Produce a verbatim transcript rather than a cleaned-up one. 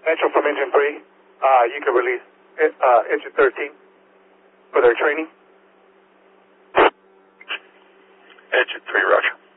Metro from engine three, uh, you can release uh, engine thirteen for their training. Engine three, Roger.